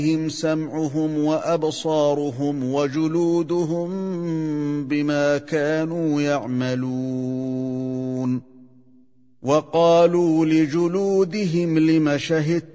سمعهم وأبصارهم وجلودهم بما كانوا يعملون. وقالوا لجلودهم لم شهدتم